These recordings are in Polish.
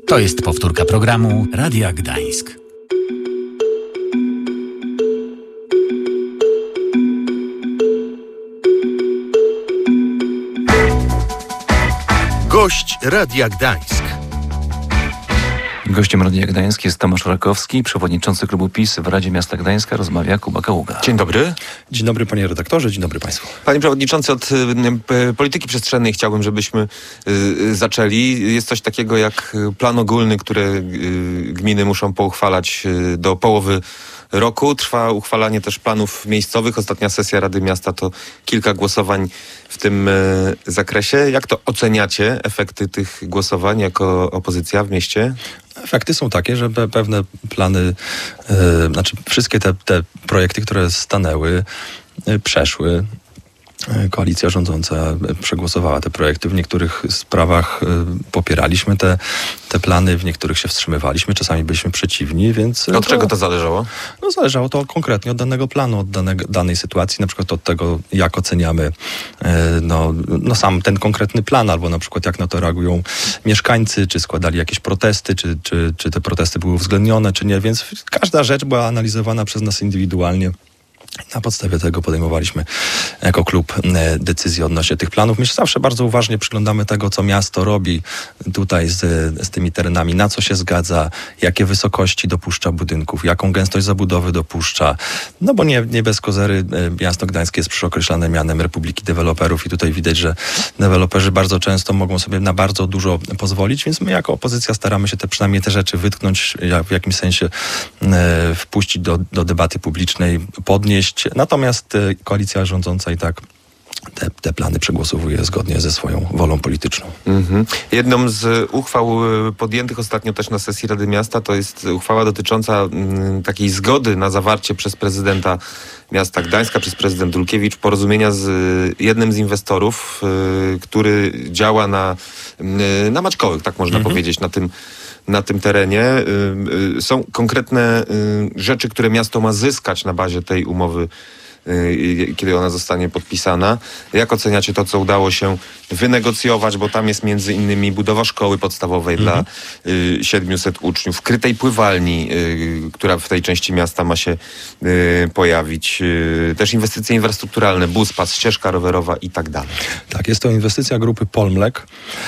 To jest powtórka programu Radia Gdańsk. Gość Radia Gdańsk. Gościem Radia Gdańsk jest Tomasz Rakowski, przewodniczący klubu PiS w Radzie Miasta Gdańska. Rozmawia Kuba Kaługa. Dzień dobry. Dzień dobry panie redaktorze, dzień dobry państwu. Panie przewodniczący, od polityki przestrzennej chciałbym, żebyśmy zaczęli. Jest coś takiego jak plan ogólny, który gminy muszą pouchwalać do połowy roku. Trwa uchwalanie też planów miejscowych. Ostatnia sesja Rady Miasta to kilka głosowań w tym zakresie. Jak to oceniacie, efekty tych głosowań jako opozycja w mieście? Efekty są takie, że pewne plany, wszystkie te projekty, które stanęły, przeszły. Koalicja rządząca przegłosowała te projekty. W niektórych sprawach popieraliśmy te plany, w niektórych się wstrzymywaliśmy, czasami byliśmy przeciwni, więc... Od czego to zależało? No zależało to konkretnie od danego planu, od danej sytuacji, na przykład od tego, jak oceniamy sam ten konkretny plan, albo na przykład jak na to reagują mieszkańcy, czy składali jakieś protesty, czy te protesty były uwzględnione, czy nie, więc każda rzecz była analizowana przez nas indywidualnie. Na podstawie tego podejmowaliśmy jako klub decyzje odnośnie tych planów. My się zawsze bardzo uważnie przyglądamy tego, co miasto robi tutaj z tymi terenami, na co się zgadza, jakie wysokości dopuszcza budynków, jaką gęstość zabudowy dopuszcza. No bo nie bez kozery miasto gdańskie jest przyokreślane mianem Republiki Deweloperów i tutaj widać, że deweloperzy bardzo często mogą sobie na bardzo dużo pozwolić, więc my jako opozycja staramy się przynajmniej te rzeczy wytknąć, w jakimś sensie wpuścić do debaty publicznej, podnieść. Natomiast koalicja rządząca i tak te plany przegłosowuje zgodnie ze swoją wolą polityczną. Jedną z uchwał podjętych ostatnio też na sesji Rady Miasta to jest uchwała dotycząca takiej zgody na zawarcie przez prezydenta miasta Gdańska, przez prezydent Dulkiewicz, porozumienia z jednym z inwestorów, który działa na Maćkowych, tak można powiedzieć, na tym terenie. Są konkretne rzeczy, które miasto ma zyskać na bazie tej umowy, kiedy ona zostanie podpisana. Jak oceniacie to, co udało się wynegocjować, bo tam jest między innymi budowa szkoły podstawowej dla 700 uczniów, krytej pływalni, która w tej części miasta ma się pojawić, też inwestycje infrastrukturalne, bus, pas, ścieżka rowerowa i tak dalej. Tak, jest to inwestycja grupy Polmlek,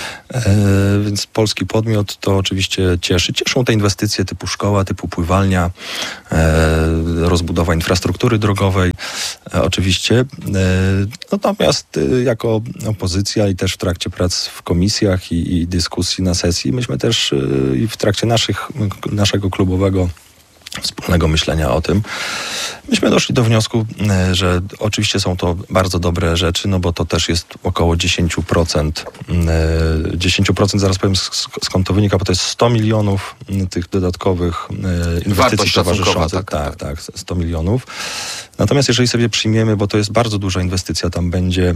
więc polski podmiot to oczywiście cieszy. Cieszą te inwestycje typu szkoła, typu pływalnia, rozbudowa infrastruktury drogowej. Oczywiście. Natomiast jako opozycja i też w trakcie prac w komisjach i dyskusji na sesji, myśmy też i w trakcie naszego klubowego wspólnego myślenia o tym, myśmy doszli do wniosku, że oczywiście są to bardzo dobre rzeczy, no bo to też jest około 10%. 10% zaraz powiem skąd to wynika, bo to jest 100 milionów tych dodatkowych inwestycji towarzyszących. Tak, 100 milionów. Natomiast jeżeli sobie przyjmiemy, bo to jest bardzo duża inwestycja, tam będzie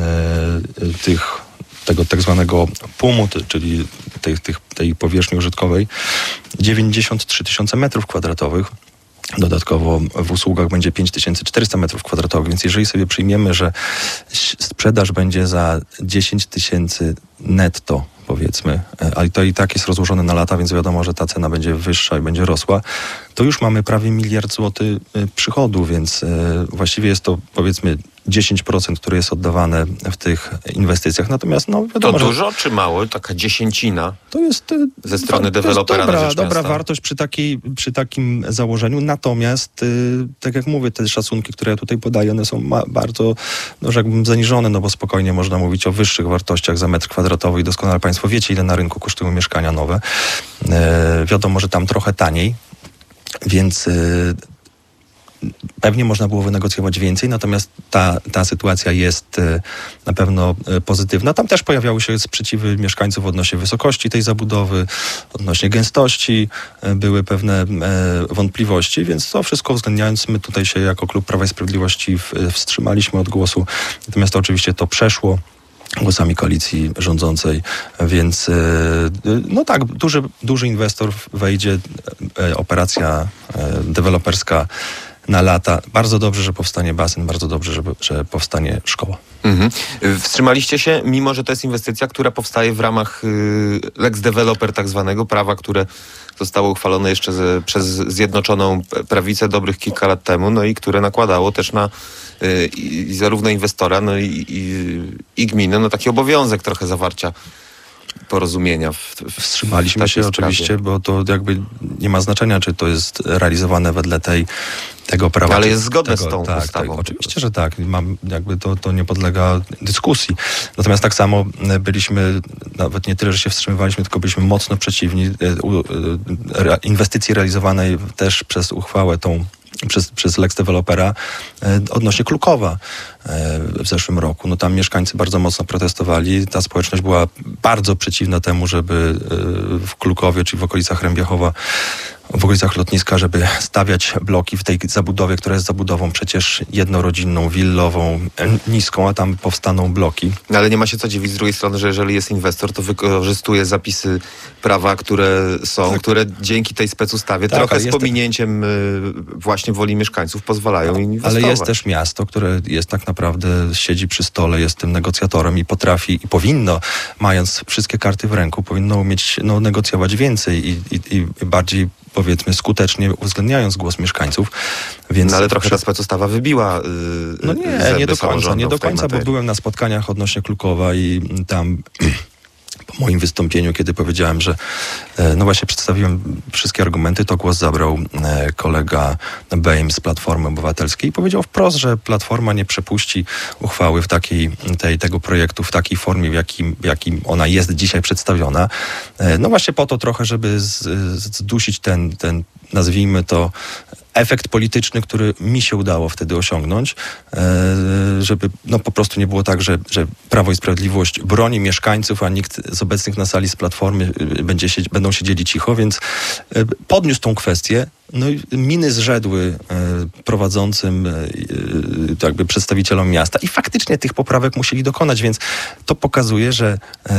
tego tak zwanego PUM-u, czyli tej powierzchni użytkowej, 93 tysiące metrów kwadratowych. Dodatkowo w usługach będzie 5400 metrów kwadratowych, więc jeżeli sobie przyjmiemy, że sprzedaż będzie za 10 tysięcy netto, powiedzmy, ale to i tak jest rozłożone na lata, więc wiadomo, że ta cena będzie wyższa i będzie rosła, to już mamy prawie 1 miliard złotych przychodu, więc właściwie jest to, powiedzmy, 10%, które jest oddawane w tych inwestycjach. Natomiast wiadomo, to dużo czy mało? Taka dziesięcina to jest ze strony dewelopera na rzecz dobra miasta. wartość przy takim założeniu. Natomiast, tak jak mówię, te szacunki, które ja tutaj podaję, one są bardzo, rzekłbym, zaniżone, bo spokojnie można mówić o wyższych wartościach za metr kwadratowy i doskonale Państwo wiecie, ile na rynku kosztują mieszkania nowe. Wiadomo, że tam trochę taniej, więc pewnie można było wynegocjować więcej, natomiast ta sytuacja jest na pewno pozytywna. Tam też pojawiały się sprzeciwy mieszkańców odnośnie wysokości tej zabudowy, odnośnie gęstości, były pewne wątpliwości, więc to wszystko uwzględniając, my tutaj się jako Klub Prawa i Sprawiedliwości wstrzymaliśmy od głosu, natomiast oczywiście to przeszło głosami koalicji rządzącej, więc duży inwestor wejdzie, operacja deweloperska na lata. Bardzo dobrze, że powstanie basen, bardzo dobrze, że powstanie szkoła. Wstrzymaliście się, mimo że to jest inwestycja, która powstaje w ramach Lex Developer, tak zwanego prawa, które zostało uchwalone jeszcze przez Zjednoczoną Prawicę dobrych kilka lat temu, no i które nakładało też na zarówno inwestora, no i gminę, no taki obowiązek trochę zawarcia porozumienia. Wstrzymaliśmy się oczywiście, bo to jakby nie ma znaczenia, czy to jest realizowane wedle tego prawa. Ale jest zgodne z tą ustawą. Tak, oczywiście, że tak. Jakby to nie podlega dyskusji. Natomiast tak samo byliśmy, nawet nie tyle, że się wstrzymywaliśmy, tylko byliśmy mocno przeciwni inwestycji realizowanej też przez uchwałę przez Lex Developera odnośnie Klukowa w zeszłym roku. No tam mieszkańcy bardzo mocno protestowali. Ta społeczność była bardzo przeciwna temu, żeby w Klukowie, czy w okolicach Rębiechowa, w okolicach lotniska, żeby stawiać bloki w tej zabudowie, która jest zabudową przecież jednorodzinną, willową, niską, a tam powstaną bloki. No ale nie ma się co dziwić z drugiej strony, że jeżeli jest inwestor, to wykorzystuje zapisy prawa, które są, tak, które dzięki tej specustawie trochę z pominięciem właśnie woli mieszkańców pozwalają inwestować. Ale jest też miasto, które jest tak naprawdę, siedzi przy stole, jest tym negocjatorem i potrafi, i powinno, mając wszystkie karty w ręku, powinno umieć negocjować więcej i bardziej, powiedzmy, skutecznie uwzględniając głos mieszkańców. Więc ale trochę ta specustawa wybiła no nie do końca, bo byłem na spotkaniach odnośnie Klukowa i tam po moim wystąpieniu, kiedy powiedziałem, że no właśnie przedstawiłem wszystkie argumenty, to głos zabrał kolega Bejm z Platformy Obywatelskiej i powiedział wprost, że Platforma nie przepuści uchwały tego projektu w takiej formie, w jakim ona jest dzisiaj przedstawiona. No właśnie po to trochę, żeby zdusić ten nazwijmy to, efekt polityczny, który mi się udało wtedy osiągnąć, żeby po prostu nie było tak, że Prawo i Sprawiedliwość broni mieszkańców, a nikt z obecnych na sali z Platformy będą siedzieli cicho, więc podniósł tą kwestię. No i miny zrzedły prowadzącym jakby przedstawicielom miasta i faktycznie tych poprawek musieli dokonać, więc to pokazuje, że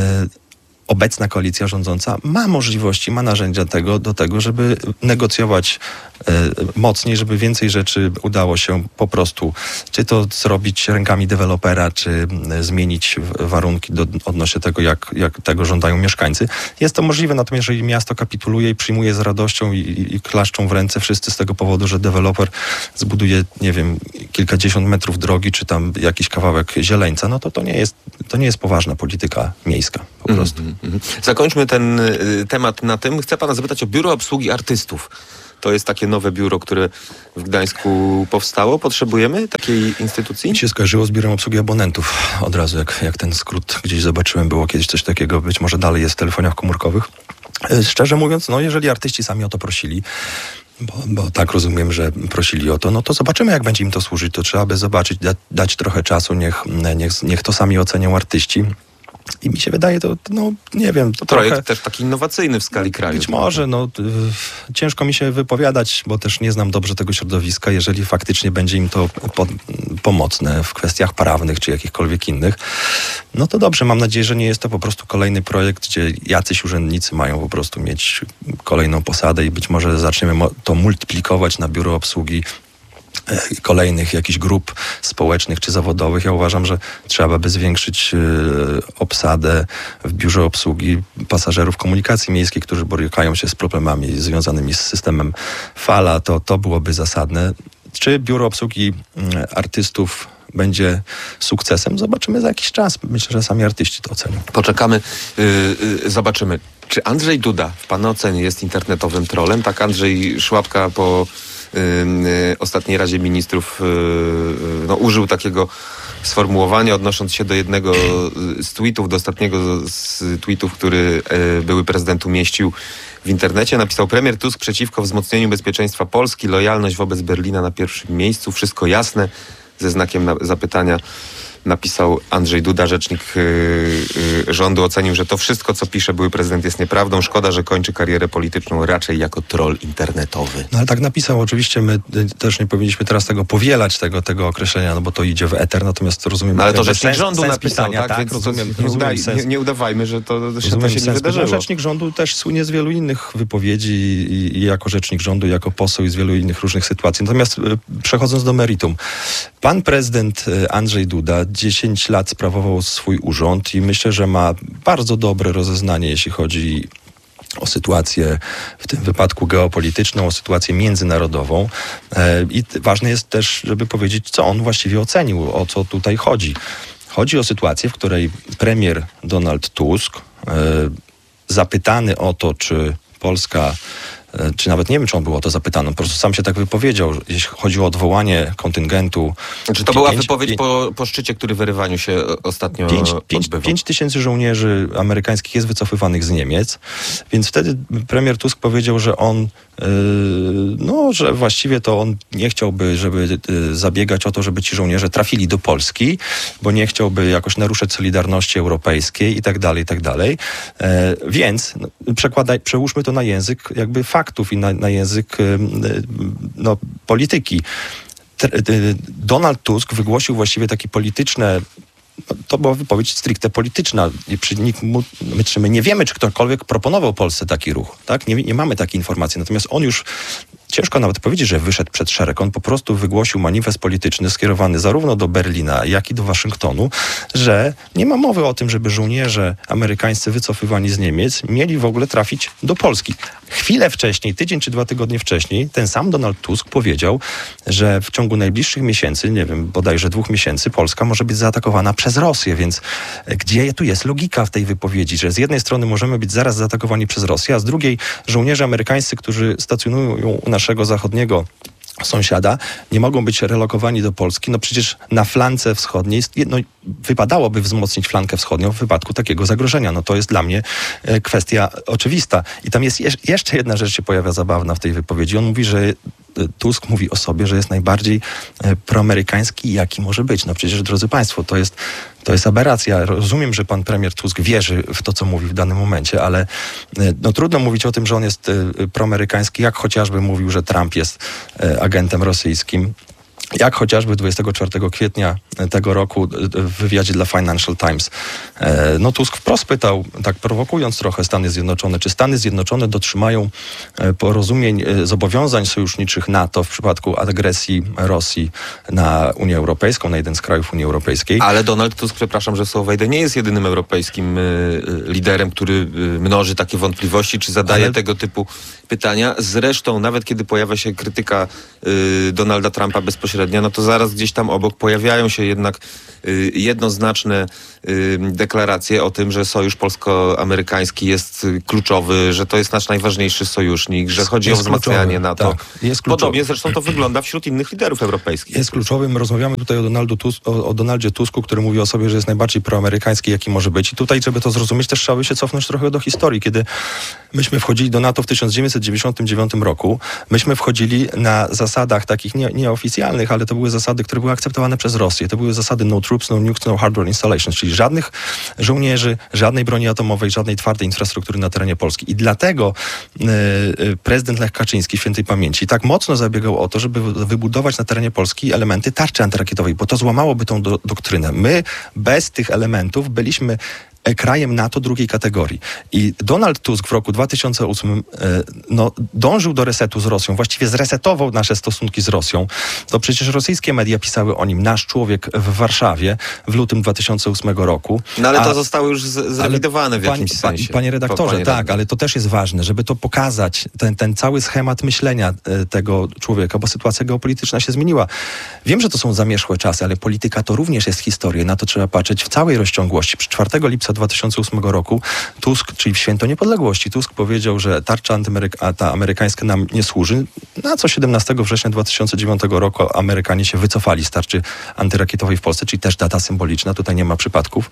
obecna koalicja rządząca ma możliwości, ma narzędzia do tego, żeby negocjować mocniej, żeby więcej rzeczy udało się po prostu, czy to zrobić rękami dewelopera, czy zmienić warunki odnośnie tego, jak tego żądają mieszkańcy. Jest to możliwe, natomiast jeżeli miasto kapituluje i przyjmuje z radością i klaszczą w ręce wszyscy z tego powodu, że deweloper zbuduje, nie wiem, kilkadziesiąt metrów drogi, czy tam jakiś kawałek zieleńca, no to nie jest poważna polityka miejska po prostu. Zakończmy ten temat na tym. Chcę pana zapytać o Biuro Obsługi Artystów. To jest takie nowe biuro, które w Gdańsku powstało. Potrzebujemy takiej instytucji? Mi się skojarzyło z Biurem Obsługi Abonentów. Od razu, jak ten skrót gdzieś zobaczyłem, było kiedyś coś takiego, być może dalej jest w telefonach komórkowych. Szczerze mówiąc, jeżeli artyści sami o to prosili, bo tak rozumiem, że prosili o to, no to zobaczymy, jak będzie im to służyć. To trzeba by zobaczyć, dać trochę czasu, niech to sami ocenią artyści. I mi się wydaje, nie wiem. To projekt też taki innowacyjny w skali kraju. Być może, ciężko mi się wypowiadać, bo też nie znam dobrze tego środowiska, jeżeli faktycznie będzie im to pomocne w kwestiach prawnych czy jakichkolwiek innych. No to dobrze, mam nadzieję, że nie jest to po prostu kolejny projekt, gdzie jacyś urzędnicy mają po prostu mieć kolejną posadę i być może zaczniemy to multiplikować na biuro obsługi kolejnych jakichś grup społecznych czy zawodowych. Ja uważam, że trzeba by zwiększyć obsadę w biurze obsługi pasażerów komunikacji miejskiej, którzy borykają się z problemami związanymi z systemem Fala. To byłoby zasadne. Czy biuro obsługi artystów będzie sukcesem? Zobaczymy za jakiś czas. Myślę, że sami artyści to ocenią. Poczekamy, zobaczymy. Czy Andrzej Duda w pana ocenie jest internetowym trollem? Tak, Andrzej Szłapka po ostatniej Radzie Ministrów użył takiego sformułowania, odnosząc się do jednego z tweetów, do ostatniego z tweetów, który były prezydent umieścił w internecie. Napisał: premier Tusk przeciwko wzmocnieniu bezpieczeństwa Polski, lojalność wobec Berlina na pierwszym miejscu, wszystko jasne, ze znakiem zapytania napisał Andrzej Duda, rzecznik rządu, ocenił, że to wszystko, co pisze były prezydent, jest nieprawdą. Szkoda, że kończy karierę polityczną raczej jako troll internetowy. No ale tak napisał, oczywiście my też nie powinniśmy teraz tego powielać, tego określenia, no bo to idzie w eter, natomiast rozumiem... No ale to rzecznik rządu sens napisał, pytania, tak? Więc rozumiem nie udawajmy, że to się nie wydarzyło. Rzecznik rządu też słynie z wielu innych wypowiedzi i jako rzecznik rządu, jako poseł i z wielu innych różnych sytuacji. Natomiast przechodząc do meritum, pan prezydent Andrzej Duda 10 lat sprawował swój urząd i myślę, że ma bardzo dobre rozeznanie, jeśli chodzi o sytuację, w tym wypadku geopolityczną, o sytuację międzynarodową. I ważne jest też, żeby powiedzieć, co on właściwie ocenił, o co tutaj chodzi. Chodzi o sytuację, w której premier Donald Tusk, zapytany o to, czy Polska, czy nawet nie wiem, czy on był o to zapytany, po prostu sam się tak wypowiedział, jeśli chodzi o odwołanie kontyngentu. Czy to była wypowiedź po szczycie, który w Erywaniu się ostatnio odbywał? 5 tysięcy żołnierzy amerykańskich jest wycofywanych z Niemiec, więc wtedy premier Tusk powiedział, że on że właściwie to on nie chciałby, żeby zabiegać o to, żeby ci żołnierze trafili do Polski, bo nie chciałby jakoś naruszać solidarności europejskiej i tak dalej, i tak dalej. Więc przełóżmy to na język jakby faktów i na język polityki. Donald Tusk wygłosił właściwie takie polityczne, to była wypowiedź stricte polityczna. My nie wiemy, czy ktokolwiek proponował Polsce taki ruch. Tak? Nie mamy takiej informacji. Natomiast on już, ciężko nawet powiedzieć, że wyszedł przed szereg. On po prostu wygłosił manifest polityczny skierowany zarówno do Berlina, jak i do Waszyngtonu, że nie ma mowy o tym, żeby żołnierze amerykańscy wycofywani z Niemiec mieli w ogóle trafić do Polski. Chwilę wcześniej, tydzień czy 2 tygodnie wcześniej, ten sam Donald Tusk powiedział, że w ciągu najbliższych miesięcy, nie wiem, bodajże 2 miesięcy, Polska może być zaatakowana przez Rosję, więc gdzie tu jest logika w tej wypowiedzi, że z jednej strony możemy być zaraz zaatakowani przez Rosję, a z drugiej żołnierze amerykańscy, którzy stacjonują u naszego zachodniego sąsiada, nie mogą być relokowani do Polski. No przecież na flance wschodniej wypadałoby wzmocnić flankę wschodnią w wypadku takiego zagrożenia. No to jest dla mnie kwestia oczywista. I tam jest jeszcze jedna rzecz się pojawia zabawna w tej wypowiedzi. On mówi, że Tusk mówi o sobie, że jest najbardziej proamerykański, jaki może być. No przecież, drodzy państwo, to jest aberracja. Rozumiem, że pan premier Tusk wierzy w to, co mówi w danym momencie, ale trudno mówić o tym, że on jest proamerykański, jak chociażby mówił, że Trump jest agentem rosyjskim. Jak chociażby 24 kwietnia tego roku w wywiadzie dla Financial Times Tusk wprost pytał, tak prowokując trochę Stany Zjednoczone, czy Stany Zjednoczone dotrzymają porozumień, zobowiązań sojuszniczych NATO w przypadku agresji Rosji na Unię Europejską, na jeden z krajów Unii Europejskiej. Ale Donald Tusk, przepraszam, że słowo wejdę, nie jest jedynym europejskim liderem, który mnoży takie wątpliwości, czy zadaje tego typu pytania. Zresztą nawet kiedy pojawia się krytyka Donalda Trumpa bezpośrednio, no to zaraz gdzieś tam obok pojawiają się jednak jednoznaczne deklaracje o tym, że sojusz polsko-amerykański jest kluczowy, że to jest nasz najważniejszy sojusznik, że chodzi o wzmacnianie NATO. Tak, jest podobnie zresztą to wygląda wśród innych liderów europejskich. Jest kluczowym. Rozmawiamy tutaj o Donaldzie Tusku, który mówi o sobie, że jest najbardziej proamerykański, jaki może być. I tutaj, żeby to zrozumieć, też trzeba by się cofnąć trochę do historii. Kiedy myśmy wchodzili do NATO w 1999 roku, myśmy wchodzili na zasadach takich nieoficjalnych, ale to były zasady, które były akceptowane przez Rosję. To były zasady no troops, no nukes, no hardware installations, czyli żadnych żołnierzy, żadnej broni atomowej, żadnej twardej infrastruktury na terenie Polski. I dlatego prezydent Lech Kaczyński, świętej pamięci, tak mocno zabiegał o to, żeby wybudować na terenie Polski elementy tarczy antyrakietowej, bo to złamałoby tą doktrynę. My bez tych elementów byliśmy krajem NATO drugiej kategorii. I Donald Tusk w roku 2008 dążył do resetu z Rosją, właściwie zresetował nasze stosunki z Rosją. To przecież rosyjskie media pisały o nim, nasz człowiek w Warszawie w lutym 2008 roku. No ale to zostało już zrewidowane w jakimś sensie. Panie redaktorze, tak, ale to też jest ważne, żeby to pokazać, ten cały schemat myślenia tego człowieka, bo sytuacja geopolityczna się zmieniła. Wiem, że to są zamierzchłe czasy, ale polityka to również jest historia. Na to trzeba patrzeć w całej rozciągłości. 4 lipca 2008 roku Tusk, czyli w Święto Niepodległości, Tusk powiedział, że tarcza ta amerykańska nam nie służy, na co 17 września 2009 roku Amerykanie się wycofali z tarczy antyrakietowej w Polsce, czyli też data symboliczna, tutaj nie ma przypadków.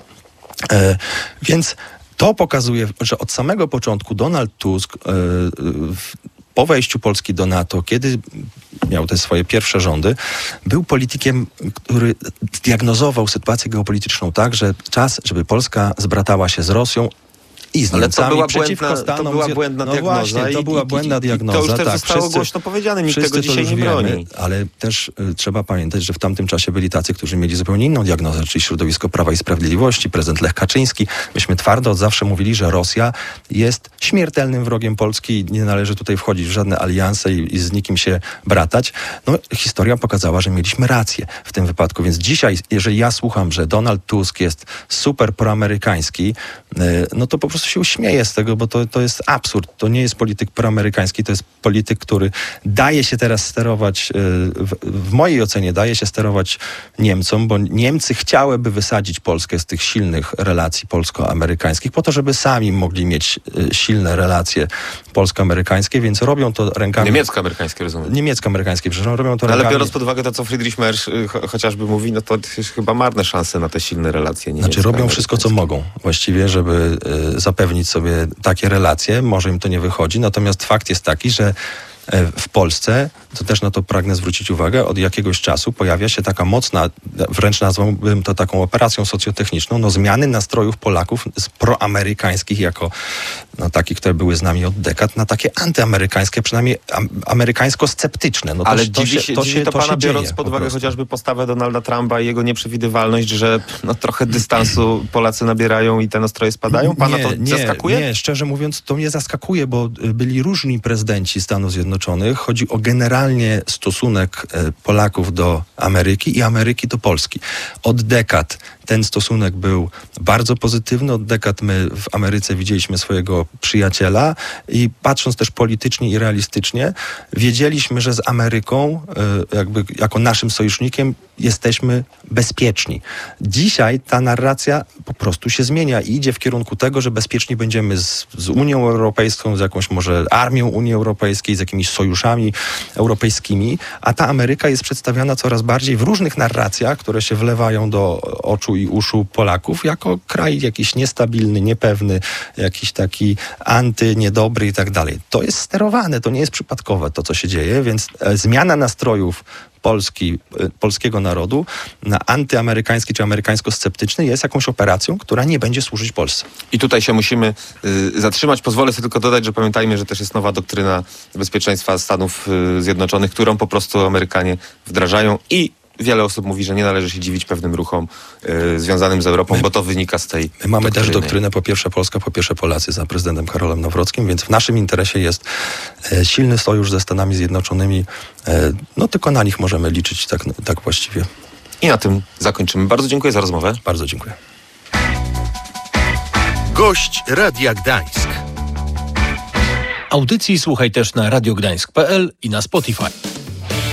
Więc to pokazuje, że od samego początku Donald Tusk po wejściu Polski do NATO, kiedy miał te swoje pierwsze rządy, był politykiem, który diagnozował sytuację geopolityczną tak, że czas, żeby Polska zbratała się z Rosją i z Niemcami przeciwko Stanom. To była błędna diagnoza. Właśnie, to była błędna diagnoza. To już też zostało głośno powiedziane, nikt tego dzisiaj nie broni. Ale też trzeba pamiętać, że w tamtym czasie byli tacy, którzy mieli zupełnie inną diagnozę, czyli środowisko Prawa i Sprawiedliwości, prezydent Lech Kaczyński. Myśmy twardo od zawsze mówili, że Rosja jest śmiertelnym wrogiem Polski i nie należy tutaj wchodzić w żadne alianse i z nikim się bratać. No, historia pokazała, że mieliśmy rację w tym wypadku, więc dzisiaj, jeżeli ja słucham, że Donald Tusk jest super proamerykański, no to po prostu się uśmieję z tego, bo to jest absurd. To nie jest polityk proamerykański, to jest polityk, który daje się teraz sterować, w mojej ocenie daje się sterować Niemcom, bo Niemcy chciałyby wysadzić Polskę z tych silnych relacji polsko-amerykańskich po to, żeby sami mogli mieć silne relacje polsko-amerykańskie, więc robią to rękami... Niemiecko-amerykańskie, rozumiem. Niemiecko-amerykańskie, przepraszam, robią to rękami... Ale biorąc pod uwagę to, co Friedrich Merz chociażby mówi, no to jest chyba marne szanse na te silne relacje. Znaczy robią wszystko, co mogą właściwie, żeby zapewnić sobie takie relacje. Może im to nie wychodzi, natomiast fakt jest taki, że w Polsce, to też na to pragnę zwrócić uwagę, od jakiegoś czasu pojawia się taka mocna, wręcz nazwałbym to taką operacją socjotechniczną, zmiany nastrojów Polaków z proamerykańskich jako takich, które były z nami od dekad, na takie antyamerykańskie, przynajmniej amerykańsko-sceptyczne. No ale dziwi to pana, biorąc pod uwagę chociażby postawę Donalda Trumpa i jego nieprzewidywalność, że trochę dystansu Polacy nabierają i te nastroje spadają? Pana to zaskakuje? Nie, szczerze mówiąc, to mnie zaskakuje, bo byli różni prezydenci Stanów Zjednoczonych. Chodzi o generalnie stosunek Polaków do Ameryki i Ameryki do Polski. Od dekad ten stosunek był bardzo pozytywny. Od dekad my w Ameryce widzieliśmy swojego przyjaciela i patrząc też politycznie i realistycznie, wiedzieliśmy, że z Ameryką jakby jako naszym sojusznikiem jesteśmy bezpieczni. Dzisiaj ta narracja po prostu się zmienia i idzie w kierunku tego, że bezpieczni będziemy z Unią Europejską, z jakąś może armią Unii Europejskiej, z jakimiś sojuszami europejskimi, a ta Ameryka jest przedstawiana coraz bardziej w różnych narracjach, które się wlewają do oczu i uszu Polaków, jako kraj jakiś niestabilny, niepewny, jakiś taki niedobry i tak dalej. To jest sterowane, to nie jest przypadkowe to, co się dzieje, więc zmiana nastrojów polskiego narodu na antyamerykański czy amerykańsko-sceptyczny jest jakąś operacją, która nie będzie służyć Polsce. I tutaj się musimy zatrzymać. Pozwolę sobie tylko dodać, że pamiętajmy, że też jest nowa doktryna bezpieczeństwa Stanów Zjednoczonych, którą po prostu Amerykanie wdrażają i wiele osób mówi, że nie należy się dziwić pewnym ruchom związanym z Europą, bo to wynika z tej My mamy też doktrynę po pierwsze Polska, po pierwsze Polacy za prezydentem Karolem Nawrockim, więc w naszym interesie jest silny sojusz ze Stanami Zjednoczonymi. Tylko na nich możemy liczyć tak właściwie. I na tym zakończymy. Bardzo dziękuję za rozmowę. Bardzo dziękuję. Gość Radia Gdańsk. Audycji słuchaj też na radiogdańsk.pl i na Spotify.